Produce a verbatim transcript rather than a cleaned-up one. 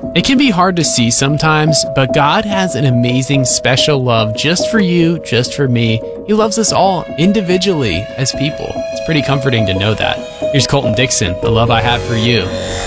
It can be hard to see sometimes, but God has an amazing special love just for you, just for me. He loves us all individually as people. It's pretty comforting to know that. Here's Colton Dixon, The Love I Have for You.